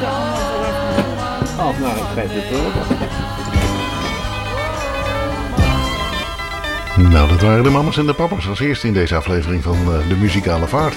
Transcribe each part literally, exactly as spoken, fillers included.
Oh, nou, ik geef het terug. Nou, dat waren de mama's en de papa's als eerste in deze aflevering van uh, de muzikale vaart.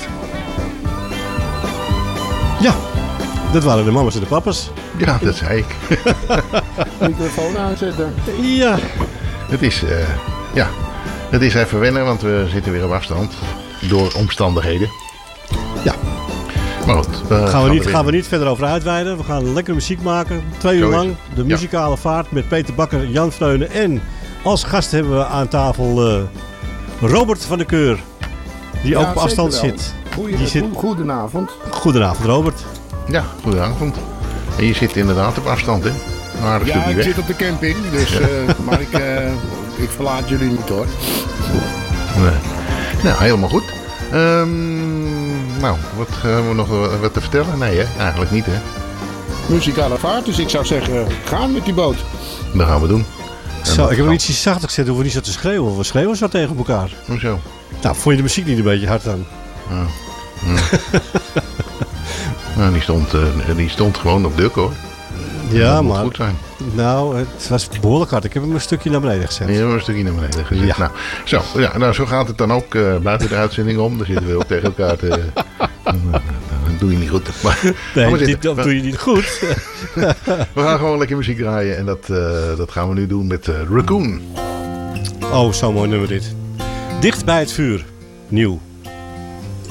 Ja, dat waren de mama's en de papa's. Ja, dat zei ik. Microfoon aanzetten. Ja. Het is, uh, ja, het is even wennen, want we zitten weer op afstand. Door omstandigheden. Ja. Maar goed. Uh, gaan, gaan, we we niet, weer... gaan we niet verder over uitweiden. We gaan lekker muziek maken. Twee uur lang. De muzikale ja. vaart met Peter Bakker, Jan Fleunen. En als gast hebben we aan tafel uh, Robert van der Keur. Die ja, ook op afstand zit. Goeie, die zit... Goedenavond. Goedenavond, Robert. Ja, goedenavond. En je zit inderdaad op afstand, hè? Maar ja, ik weg. zit op de camping, dus, ja. uh, maar ik, uh, ik verlaat jullie niet, hoor. Nee. Nou, helemaal goed. Um, nou, wat hebben we nog wat te vertellen? Nee, hè? Eigenlijk niet, hè? Muzikale vaart, dus ik zou zeggen, gaan met die boot. Dat gaan we doen. Zo, ik heb ietsje zachter gezet, hoeven we niet zo te schreeuwen. We schreeuwen zo tegen elkaar. Hoezo? Nou, vond je de muziek niet een beetje hard dan? Oh. Mm. Nou, die stond, uh, die stond gewoon op duk, hoor. Ja, dat moet maar... goed zijn. Nou, het was behoorlijk hard. Ik heb hem een stukje naar beneden gezet. Je hebt hem een stukje naar beneden gezet. Ja. Nou, zo, ja, nou, zo gaat het dan ook uh, buiten de uitzending om. Dan zitten we ook tegen elkaar te... Dat doe je niet goed. Maar, nee, maar dit, dat doe je niet goed. We gaan gewoon lekker muziek draaien. En dat, uh, dat gaan we nu doen met uh, Raccoon. Oh, zo'n mooi nummer dit. Dicht bij het vuur. Nieuw.